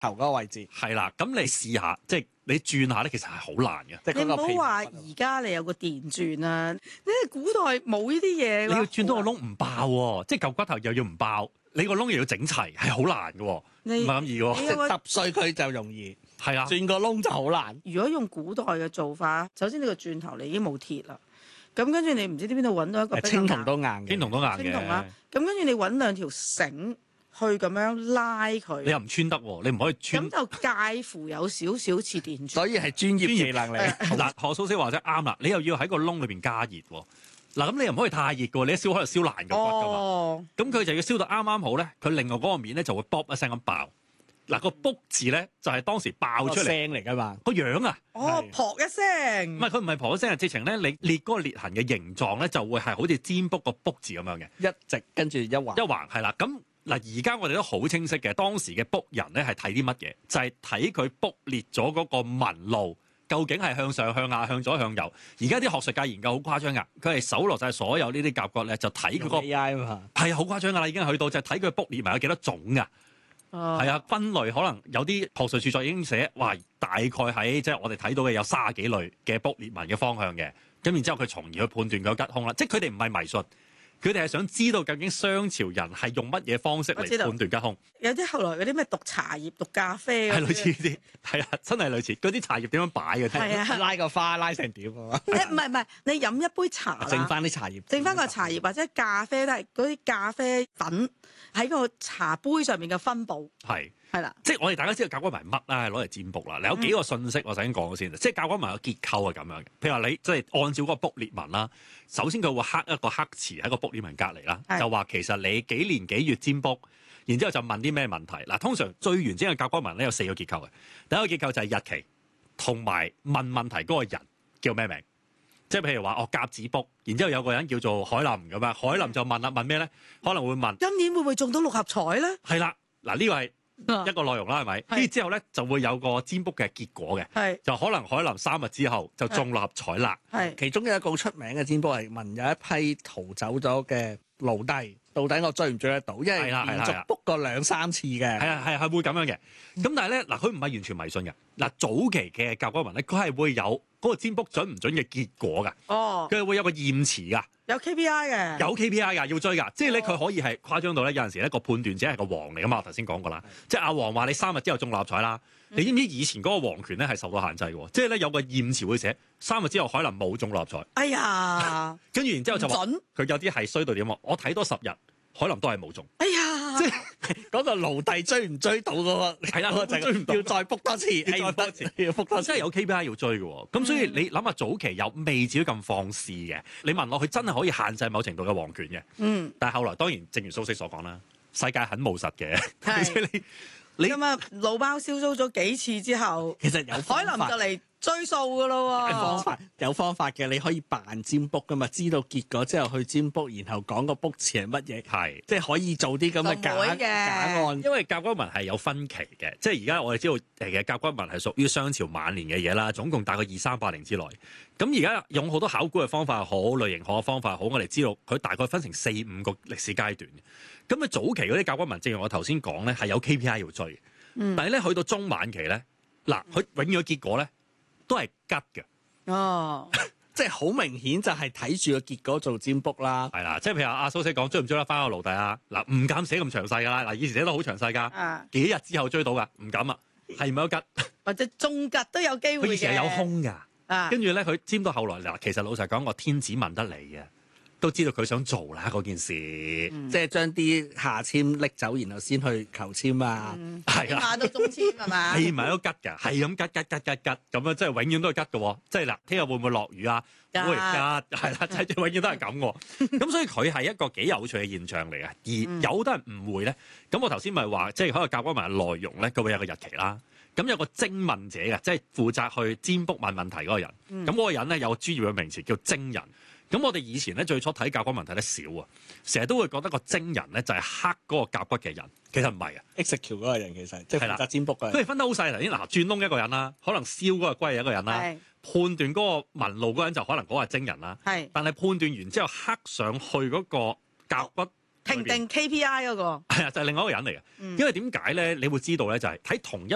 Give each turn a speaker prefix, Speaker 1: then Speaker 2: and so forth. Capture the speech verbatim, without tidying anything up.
Speaker 1: 頭嗰個位置。
Speaker 2: 係啦，咁你試下，即係你轉下咧，其實係好難嘅。
Speaker 1: 即係嗰個皮
Speaker 3: 你唔好話而家你有個電轉啊，你古代冇呢啲嘢。
Speaker 2: 你要轉到個窿唔爆喎，即係嚿骨頭又要唔爆，你個窿又要整齊，係好難嘅，唔
Speaker 3: 你
Speaker 2: 係咁易喎。
Speaker 3: 你有個
Speaker 1: 揼碎佢就容易，
Speaker 2: 係啊，
Speaker 1: 轉個窿就好難。
Speaker 3: 如果用古代嘅做法，首先呢個轉頭你已經冇鐵啦，咁跟住你唔知啲邊度揾到一個比較
Speaker 1: 青銅
Speaker 3: 硬
Speaker 1: 都硬嘅，
Speaker 2: 天同都硬
Speaker 3: 青銅啦
Speaker 2: 嘅，，
Speaker 3: 咁跟住你揾兩條繩去咁樣拉佢，
Speaker 2: 你又唔穿得喎，你唔可以穿
Speaker 3: 咁。就介乎有少少似電轉。
Speaker 1: 所以係專業技能嚟。
Speaker 2: 嗱，何蘇師話齋啱啦，你又要喺個窿裏邊加熱喎。嗱，咁你又唔可以太熱嘅喎，你一燒可能燒爛個骨㗎嘛。
Speaker 3: 哦，
Speaker 2: 咁佢就要燒到啱啱好咧，佢另外嗰個面咧就會卜一聲咁爆。嗱，個卜字咧就係當時爆出嚟
Speaker 1: 聲嚟㗎嘛。
Speaker 2: 個樣啊，
Speaker 3: 哦，
Speaker 1: 係
Speaker 3: 撲一聲，
Speaker 2: 唔係佢唔係婆聲，係直情咧你裂嗰個裂痕嘅形狀咧就會係好似占卜個卜字咁樣嘅，
Speaker 1: 一直跟住一橫
Speaker 2: 一橫係啦。咁嗱，而家我哋都好清晰嘅，當時嘅卜人咧係睇啲乜嘢？就係睇佢卜裂咗嗰個紋路。究竟係向上、向下、向左、向右？而家啲學術界研究好誇張㗎，佢係搜羅晒所有呢啲甲骨咧，就睇佢個
Speaker 1: A I 嘛。
Speaker 2: 係好誇張㗎啦，已經去到就係睇佢卜裂埋有幾多種㗎。
Speaker 3: 哦
Speaker 2: 係啊，分類可能有啲學術著作已經寫，哇，大概喺即係我哋睇到嘅有三十幾類嘅卜裂紋嘅方向嘅，咁然之後佢從而去判斷佢吉凶啦。即係佢哋唔係迷信，佢哋係想知道究竟商朝人係用乜嘢方式嚟
Speaker 3: 我知道
Speaker 2: 判斷吉凶，
Speaker 3: 有啲後來嗰啲咩讀茶葉、讀咖啡嗰啲，
Speaker 2: 係類似呢啲，係啊，真係類似嗰啲茶葉點樣擺嘅，
Speaker 3: 係啊
Speaker 1: 拉個花拉成點啊嘛，
Speaker 3: 誒唔係唔係，你飲一杯茶啦
Speaker 1: 剩翻啲茶葉，
Speaker 3: 剩翻個茶葉或者咖啡都係嗰啲咖啡粉喺個茶杯上面嘅分佈，
Speaker 2: 係。
Speaker 3: 係啦，
Speaker 2: 即係我哋大家知道甲骨文係乜啦，攞嚟占卜啦。你有幾個信息我首先講咗先，即係甲骨文嘅結構係咁樣嘅。譬如話你即係按照嗰個卜裂紋啦，首先佢會刻一個黑詞喺個卜裂紋隔離啦，
Speaker 3: 係
Speaker 2: 就話其實你幾年幾月占卜，然之後就問啲咩問題。嗱，通常最完整嘅甲骨文咧有四個結構嘅，第一個結構就係日期同埋問問題嗰個人叫咩名。即係譬如話哦甲子卜，然之後有個人叫做海林咁樣，海林就問啦，問咩咧？可能會問
Speaker 3: 今年會唔會中到六合彩咧？
Speaker 2: 係啦，嗱呢個係一個內容啦，係咪？
Speaker 3: 係
Speaker 2: 跟住之後咧就會有個占卜嘅結果嘅，
Speaker 3: 係
Speaker 2: 就可能海林三日之後就中六合彩啦。
Speaker 3: 係
Speaker 1: 其中有一個好出名嘅占卜係問有一批逃走咗嘅奴隸，到底我追唔追得到？因為
Speaker 2: 係啦係啦
Speaker 1: 連
Speaker 2: 係啦
Speaker 1: 續卜過兩三次嘅。
Speaker 2: 係啊係係會咁樣嘅。咁但係咧嗱，佢唔係完全迷信嘅。嗱，早期嘅甲骨文咧，佢係會有嗰個占卜準唔準嘅結果㗎，
Speaker 3: 哦，
Speaker 2: 佢係會有個驗詞㗎。
Speaker 3: 有 K P I 嘅，
Speaker 2: 有 K P I 㗎，要追㗎，即係咧
Speaker 3: 哦
Speaker 2: 佢可以係誇張到咧，有陣時咧個判斷者係個王嚟㗎嘛，我頭先講過啦，即係阿王話你三日之後中六合彩啦，你知唔知以前嗰個皇權咧係受到限制嘅喎，即係咧有個驗詞會寫三日之後可能冇中六合彩，
Speaker 3: 哎呀，
Speaker 2: 跟住然之後就話
Speaker 3: 唔準
Speaker 2: 佢有啲係衰到點喎，我睇多十日可能都係冇中，
Speaker 3: 哎呀，
Speaker 2: 即係
Speaker 1: 嗰個奴隸追唔追到嗰個？
Speaker 2: 係啦
Speaker 1: 嗰個就係
Speaker 2: 追唔到
Speaker 1: 要再卜多次，
Speaker 2: 要再卜多次
Speaker 1: 哎要卜多次
Speaker 2: 真係有 K P I 要追嘅喎，咁所以你諗下早期有未至於咁放肆嘅，你問我佢真係可以限制某程度嘅皇權嘅，
Speaker 3: 嗯，
Speaker 2: 但係後來當然正如蘇軾所講啦，世界很務實嘅，
Speaker 3: 係
Speaker 2: 即係你你
Speaker 3: 咁啊，老包燒酥咗幾次之後，
Speaker 1: 其實有
Speaker 3: 海
Speaker 1: 方法
Speaker 3: 林就嚟追數噶咯喎，
Speaker 1: 有方法有方法嘅，你可以扮占卜噶嘛，知道結果之後去占卜，然後講個卜詞係乜嘢，
Speaker 2: 係。
Speaker 1: 即係可以做啲咁嘅假
Speaker 3: 就會嘅
Speaker 1: 假案。
Speaker 2: 因為甲骨文係有分期嘅，即係而家我哋知道誒嘅甲骨文係屬於商朝晚年嘅嘢啦，總共大概二三八零之內。咁而家用好多考古嘅方法好，類型學嘅方法好，我哋知道佢大概分成四五個歷史階段嘅。咁啊早期嗰啲甲骨文，正如我頭先講咧，係有 K P I 要追嘅，
Speaker 3: 嗯
Speaker 2: 但係咧去到中晚期咧，嗱佢永遠嘅結果咧都係吉嘅，
Speaker 3: 哦，
Speaker 1: 即係好明顯就係睇住個結果做占卜啦。
Speaker 2: 係啦，即係譬如阿蘇軾講追唔追得翻個奴隸啊？嗱唔敢寫咁詳細㗎啦，嗱以前寫得好詳細㗎，
Speaker 3: 啊，
Speaker 2: 幾日之後追到㗎，唔敢啊，係咪有吉？
Speaker 3: 或者中吉都有機會嘅，
Speaker 2: 佢以前係有空㗎。
Speaker 3: 啊，
Speaker 2: 跟住咧，佢占到後來嗱，其實老實講，個天子問得你嘅，都知道佢想做啦嗰件事，
Speaker 3: 嗯
Speaker 1: 即係將啲下簽拎走，然後先去求簽啊！
Speaker 3: 嗯
Speaker 2: 係啦
Speaker 3: 起碼都中簽係嘛？
Speaker 2: 係咪都吉㗎？係咁吉吉吉吉吉咁樣，即係永遠都係吉嘅喎。即係嗱，聽日會唔會落雨啊？
Speaker 3: 吉
Speaker 2: 會吉係啦，即係永遠都係咁喎。咁所以佢係一個幾有趣嘅現象嚟嘅。而有好多人誤會咧，咁我頭先咪話，即係可能甲骨文嘅內容咧，佢會有個日期啦。咁有個徵問者嘅，即係負責去占卜問問題嗰個人。咁嗰個人咧有個專業嘅名詞叫徵人。咁我哋以前咧最初睇甲骨文睇得少啊，成日都會覺得個徵人咧就係刻嗰個甲骨嘅人，其實唔係啊。
Speaker 1: execute 嗰個人其實即係
Speaker 2: 係啦
Speaker 1: 負責占卜嘅人。
Speaker 2: 佢哋分得好細頭先嗱，轉窿一個人啦，可能燒嗰個龜係一個人啦，
Speaker 3: 係
Speaker 2: 判斷嗰個紋路嗰個人就可能嗰個係徵人啦。
Speaker 3: 係
Speaker 2: 但係判斷完之後刻上去嗰個甲骨
Speaker 3: 評定 K P I 嗰個。
Speaker 2: 係啊，就係另外一個人嚟嘅。
Speaker 3: 嗯
Speaker 2: 因為點解咧？你會知道咧，就係睇同一